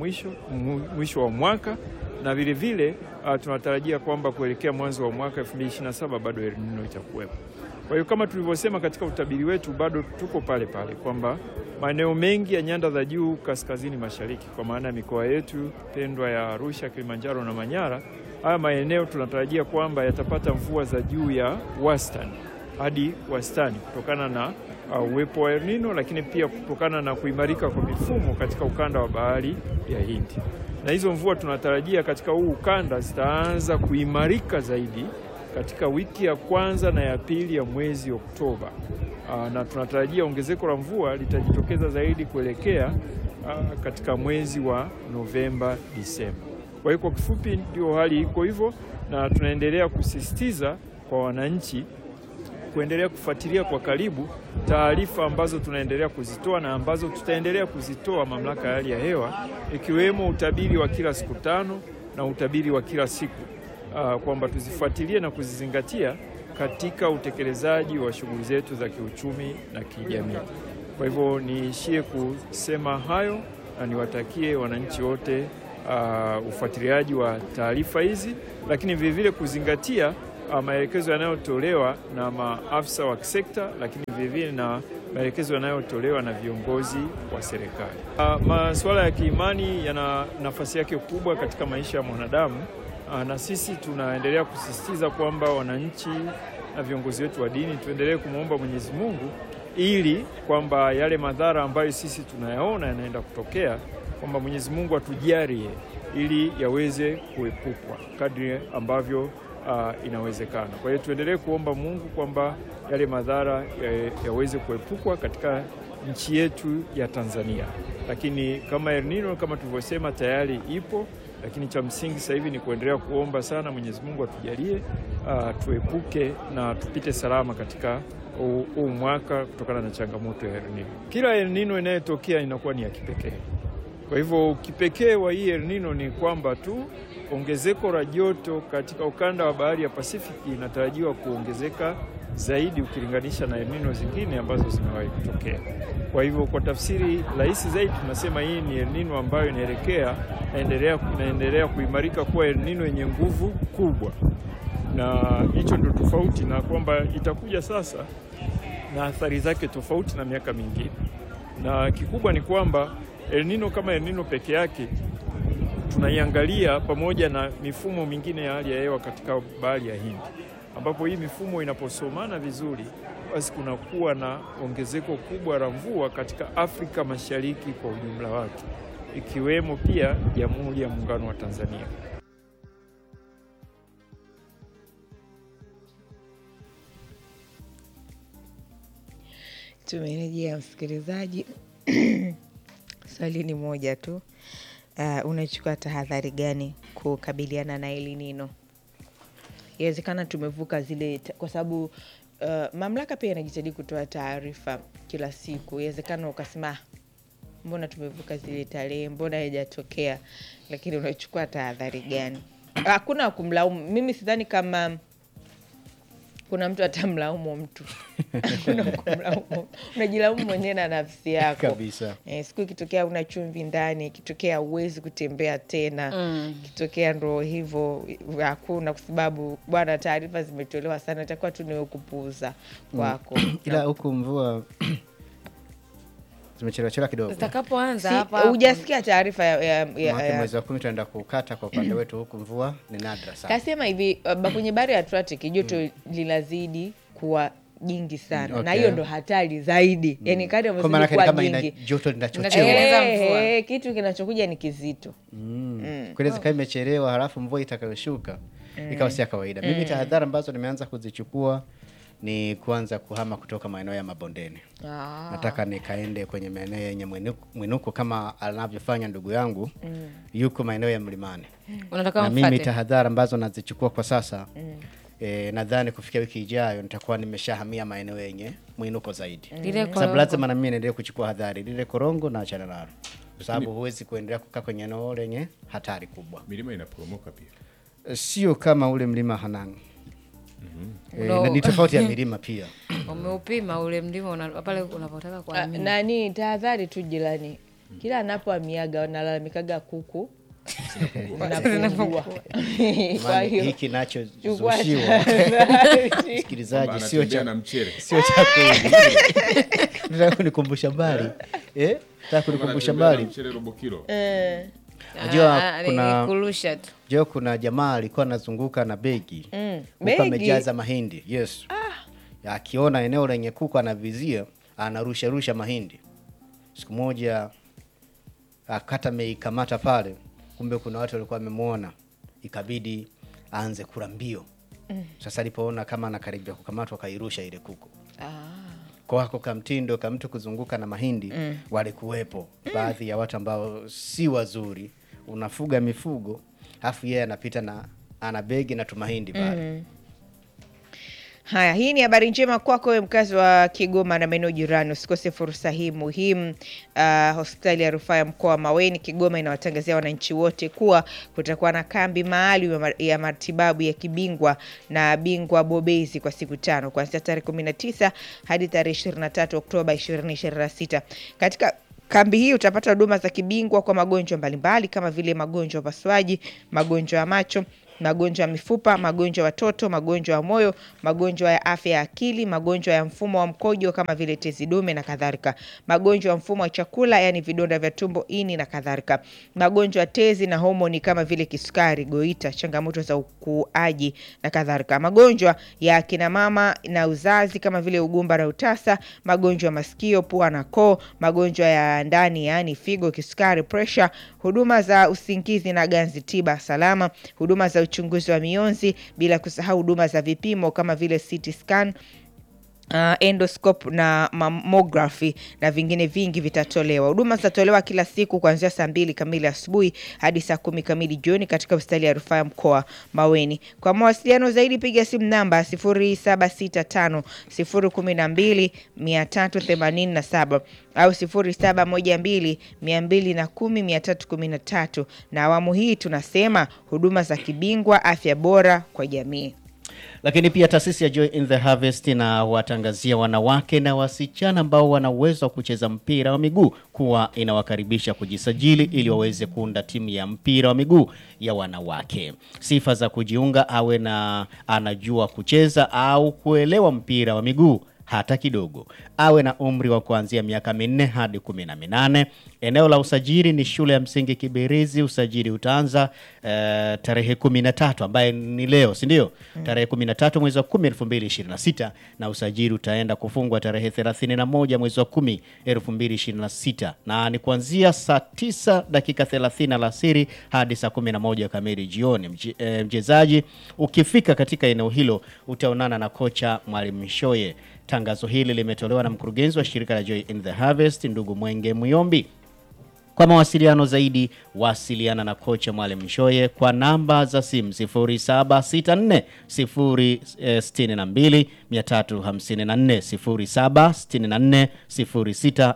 mwisho wa mwaka, na vile vile tunatarajia kwamba kuelekea mwanzo wa mwaka 2027 bado El Nino itakuwepo. Kwa hiyo kama tulivyosema katika utabiri wetu, bado tuko pale pale kwamba maeneo mengi ya nyanda za juu kaskazini mashariki, kwa maana ya mikoa yetu pendwa ya Arusha, Kilimanjaro na Manyara, haya maeneo tunatarajia kwamba yatapata mvua za juu ya wastani hadi wastani kutokana na uwepo wa El Nino, lakini pia kutokana na kuimarika kwa mifumo katika ukanda wa bahari ya Hindi. Na hizo mvua tunatarajia katika huu ukanda zitaanza kuimarika zaidi katika wiki ya kwanza na ya pili ya mwezi Oktoba. Na tunatarajia ongezeko la mvua litajitokeza zaidi kuelekea katika mwezi wa Novemba, Disemba. Kwa hiyo kwa kifupi ndio hali iko hivyo, na tunaendelea kusisitiza kwa wananchi kuendelea kufuatilia kwa karibu taarifa ambazo tunaendelea kuzitoa na ambazo tutaendelea kuzitoa Mamlaka ya Hali ya Hewa, ikiwemo utabiri wa kila siku 5 na utabiri wa kila siku, kwamba tuzifuatilie na kuzizingatia katika utekelezaji wa shughuli zetu za kiuchumi na kijamii. Kwa hivyo niishie kusema hayo na niwatakie wananchi wote ufuatiliaji wa taarifa hizi, lakini vile kuzingatia maelekezo yanayotolewa na maafisa wa sekta, lakini vile na maelekezo yanayotolewa na viongozi wa serikali. Masuala ya kiimani yana nafasi yake kubwa katika maisha ya mwanadamu, na sisi tunaendelea kusisitiza kwamba wananchi na viongozi wetu wa dini tuendelee kumwomba Mwenyezi Mungu ili kwamba yale madhara ambayo sisi tunayaona yanaenda kutokea, kwamba Mwenyezi Mungu atujalie ili yaweze kuepukwa kadri ambavyo inawezekana. Kwa hiyo tuendelee kuomba Mungu kwamba yale madhara yaweze kuepukwa katika nchi yetu ya Tanzania. Lakini kama El Nino kama tulivyosema tayari ipo, lakini cha msingi sasa hivi ni kuendelea kuomba sana Mwenyezi Mungu atujalie tuepuke na tupite salama katika huu mwaka kutokana na changamoto ya El Nino. Kila El Nino inayotokea inakuwa ni ya kipekee. Kwa hivyo kipekee wa hii El Nino ni kwamba tu ongezeko la joto katika ukanda wa bahari ya Pasifiki inatarajiwa kuongezeka zaidi ukilinganisha na El Nino zingine ambazo zimewahi kutokea. Kwa hivyo kwa tafsiri rahisi zaidi tunasema hii ni El Nino ambayo inaendelea kuimarika kuwa El Nino yenye nguvu kubwa. Na hicho ndio tofauti na kwamba itakuja sasa na athari zake tofauti na miaka mingine. Na kikubwa ni kwamba El Nino kama El Nino peke yake tunaiangalia pamoja na mifumo mingine ya hali ya hewa katika bahari ya Hindi, ambapo hii mifumo inaposomana vizuri, basi kunakuwa na ongezeko kubwa la mvua katika Afrika Mashariki kwa ujumla wake, ikiwemo pia Jamhuri ya Muungano wa Tanzania. Tumerejea msikilizaji. Swali ni moja tu. Unachukua tahadhari gani kukabiliana na El Nino? Inawezekana tumevuka zile kwa sababu mamlaka pia inajitahidi kutoa taarifa kila siku. Inawezekana ukasema mbona tumevuka zile tarehe, mbona haijatokea, lakini unachukua tahadhari gani? Hakuna kumlaumu. Mimi sidhani kama kuna mtu atamlaumu mtu. Kuna kumlaumu. Unajilaumu mwenyewe na nafsi yako. Kabisa. Siku ikitokea una chumvi ndani, ikitokea uwezi kutembea tena, ikitokea ndo hivyo, hakuna, kwa sababu bwana taarifa zimetolewa sana, itakuwa tu ni kupuuza kwako. Ila huku mvua zimechelewa kidogo. Zitakapoanza hapa hujasikia taarifa ya mwezi wa 10 tunaenda kukata kwa upande wetu, huku mvua ni nadra sana. Kasema hivi kwenye bahari ya Atlantic joto linazidi kuwa jingi sana. Okay. Na hiyo ndo hatari zaidi. Yaani kadri ambavyo kuwa kama jingi, ina joto linachochewa. Kitu kinachokuja ni kizito. Kweli kama imechelewa halafu mvua itakayoshuka ikawa si kawaida. Mimi tahadhari ambazo nimeanza kuzichukua ni kuanza kuhama kutoka maeneo ya mabondeni. Nataka nikaende kwenye maeneo yenye mwinuko kama anavyofanya ndugu yangu yuko maeneo ya mlimani. Unataka mimi tahadhari ambazo nazichukua kwa sasa nadhani kufikia wiki ijayo nitakuwa nimeshahamia maeneo yenye mwinuko zaidi. Sababu lazima na mimi niendelee kuchukua hadhari lile korongo na achana nalo. Kwa sababu huwezi kuendelea kukaa kwenye eneo lenye hatari kubwa. Milima inaporomoka pia. Sio kama ule mlima Hanang. Ni tofauti ya milima pia. Umeupima ule mlima pale unapotaka kuamini. Nani tahadhari tu jirani. Kila anapoamiaga wanalalamikaga kuku zinapungua. Kwa hiyo hiki nacho zushiwa. Sikilizaji, sio cha mchere. Sio cha kweli. Nataka kunikumbusha mbali. Nataka kunikumbusha mbali. Mchere robo kilo. Unajua kuna jamaa alikuwa anazunguka na begi. Huko amejaza mahindi. Yes. Akiona eneo lenye kuku anavizia, anarusha mahindi. Siku moja akata ameikamata pale. Kumbe kuna watu walikuwa wamemuona, ikabidi aanze kula mbio. Sasa alipoona kama anakaribia kukamatwa, kairusha ile kuku. Kwa hako kamtindo kama mtu kuzunguka na mahindi walikuwepo baadhi ya watu ambao si wazuri. Unafuga mifugo afu yeye anapita na ana begi na tumahindi pale. Haya, hii ni habari njema kwako wewe mkazi wa Kigoma na maeneo jirani. Usikose fursa hii muhimu. Hospitali ya Rufaa ya Mkoa wa Maweni Kigoma inawatangazia wananchi wote kuwa kutakuwa na kambi maalum ya matibabu ya kibingwa na bingwa bobezi kwa siku 5 kuanzia tarehe 19 hadi tarehe 23 Oktoba 2026. Katika kambi hii utapata huduma za kibingwa kwa magonjwa mbalimbali kama vile magonjwa ya upasuaji, magonjwa ya macho, magonjwa ya mifupa, magonjwa ya watoto, magonjwa ya moyo, magonjwa ya afya ya akili, magonjwa ya mfumo wa mkojo kama vile tezi dume na kadhalika, magonjwa ya mfumo wa chakula yani vidonda vya tumbo, ini na kadhalika, magonjwa ya tezi na homoni kama vile kisukari, goita, changamoto za ukuaji na kadhalika, magonjwa ya kina mama na uzazi kama vile ugumba na utasa, magonjwa ya masikio, pua na koo, magonjwa ya ndani yani figo, kisukari, pressure, huduma za usingizi na ganzi tiba salama, huduma za uchunguzi wa mionzi, bila kusahau huduma za vipimo kama vile CT scan, endoscope na mammography na vingine vingi vitatolewa. Huduma zitatolewa kila siku kuanzia saa 2 kamili asubuhi hadi saa 10 kamili jioni katika hospitali ya Rufaa ya Mkoa Maweni. Kwa mawasiliano zaidi piga simu namba 0765 012 387 au 0712 210 313. Na awamu hii tunasema huduma za kibingwa, afya bora kwa jamii. Lakini pia taasisi ya Joy in the Harvest na watangazia wanawake na wasichana ambao wana uwezo wa kucheza mpira wa miguu kuwa inawakaribisha kujisajili ili waweze kuunda timu ya mpira wa miguu ya wanawake. Sifa za kujiunga: awe na anajua kucheza au kuelewa mpira wa miguu hata kidogo, awe na umri wa kuanzia miaka 4 hadi 18. Eneo la usajili ni shule ya msingi Kibirizi. Usajili utaanza tarehe 13 ambaye ni leo, si ndio? Tarehe 13 mwezi wa 10 2026, na usajili utaenda kufungwa tarehe 31 mwezi wa 10 2026, na ni kuanzia saa 9:30 alasiri hadi saa 11 kamili jioni. Mchezaji ukifika katika eneo hilo utaonana na kocha Mwalimu Mshoye. Tangazo hili limetolewa na mkurugenzi wa shirika la Joy in the Harvest ndugu Mwenge Muyombi. Kwa mawasiliano zaidi wasiliana na kocha Mwalimu Mshoye kwa namba za simu 0764 062 354 0764 06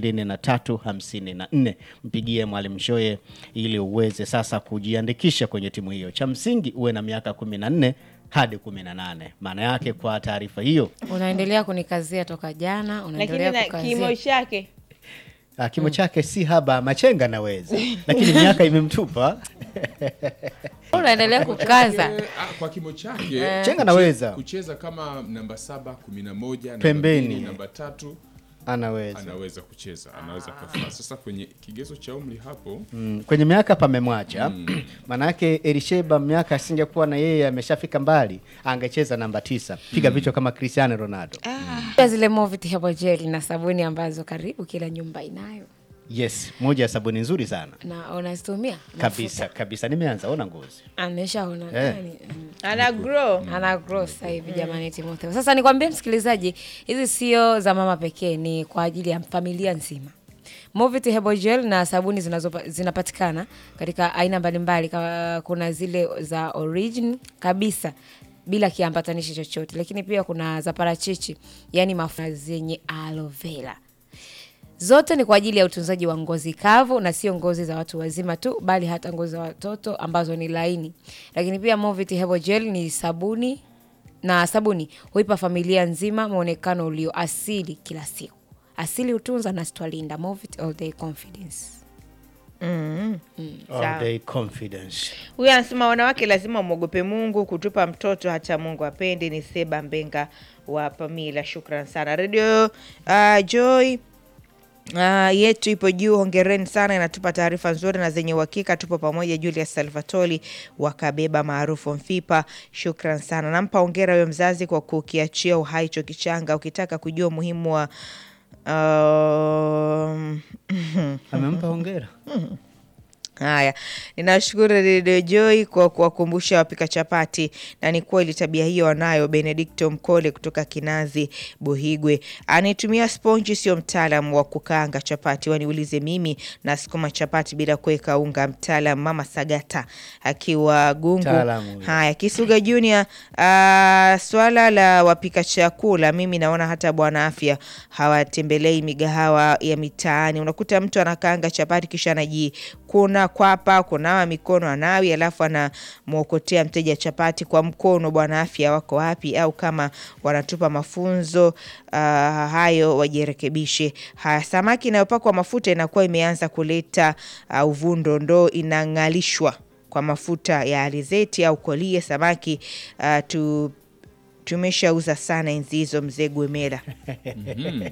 2354. Mpigie Mwalimu Mshoye ili uweze sasa kujiandikisha kwenye timu hiyo. Cha msingi uwe na miaka 14 hadi 18. Maana yake kwa taarifa hiyo unaendelea kunikazia toka jana, unaendelea kukazia. Lakini kimo chake kimo chake si haba, machenga naweza. Lakini miaka imemtupa. Unaendelea kukaza. Kwa kimo chake Chenga naweza kucheza kama namba 7, 11, pembeni, namba 3 anaweza kucheza, anaweza kufanya. Sasa kwenye kigezo cha umri hapo kwenye miaka pamemwacha. Maana yake Elisheba miaka asingekuwa na yeye ameshafika mbali, angecheza namba 9, piga vichwa kama Cristiano Ronaldo. Zile Movit Herbal Gel na sabuni ambazo karibu kila nyumba inayo. Yes, moja ya sabuni nzuri sana. Na unazitumia? Kabisa nimeanza ona ngozi. Ameshaona gani? ana grow sasa hivi jamani Timotheo. Sasa nikwambie msikilizaji, hizi sio za mama pekee, ni kwa ajili ya familia nzima. Movit Herbal Gel na sabuni zinapatikana katika aina mbalimbali. Kuna zile za origin kabisa bila kiambatanishi chochote, lakini pia kuna za parachichi, yani mafuta zenye aloe vera. Zote ni kwa ajili ya utunzaji wa ngozi kavu, na sio ngozi za watu wazima tu, bali hata ngozi za watoto ambazo ni laini. Lakini pia Movit Herbal Gel ni sabuni, na sabuni huipa familia nzima muonekano ulio asili kila siku. Asili utunza na stwalinda. Movit All Day Confidence. All Day Confidence. Huyu anasema wanawake lazima muogope Mungu, kutupa mtoto hata Mungu apende. Ni Seba Mbenga wa Pamila. Shukran sana. Radio Joy yetu ipo juu, hongereni sana, inatupa taarifa nzuri na zenye uhakika. Tupo pamoja. Julius Salvatore wakabeba maarufu Mfipa, shukran sana. Nampa hongera wewe mzazi kwa kukiachia uhai hicho kichanga. Ukitaka kujua umuhimu wa amempa hongera. Haya, ninashukuru Radio Joy kwa kuwakumbusha wapika chapati, na ni kweli tabia hiyo wanayo. Benedicto Mkole kutoka Kinazi Buhigwe anitumia sponge, sio mtaalamu wa kukaanga chapati, waniulize mimi na sukuma chapati bila kuweka unga. Mtaalamu Mama Sagata akiwa Gungu. Haya, Kisuga Junior, swala la wapika chakula, mimi naona hata bwana afya hawatembelei migahawa ya mitaani. Unakuta mtu anakaanga chapati kisha anajikuna kwapa, kunawa mikono anawi, alafu anamuokotea mteja chapati kwa mkono. Bwana afya wako wapi? Au kama wanatupa mafunzo hayo wajirekebishe. Samaki inayopakwa mafuta inakuwa imeanza kuleta uvundo, ndo inangalishwa kwa mafuta ya alizeti au kolie. Samaki tumeshauza sana enzi hizo, mzee Gwemera.